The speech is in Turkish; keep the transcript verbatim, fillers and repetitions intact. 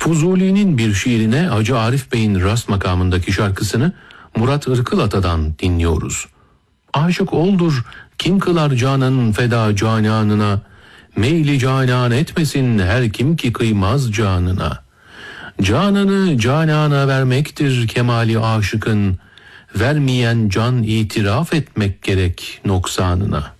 Fuzuli'nin bir şiirine Hacı Arif Bey'in rast makamındaki şarkısını Murat Irkılata'dan dinliyoruz. Aşık oldur kim kılar canın feda cananına, meyli canan etmesin her kim ki kıymaz canına. Canını canana vermektir kemali aşıkın, vermeyen can itiraf etmek gerek noksanına.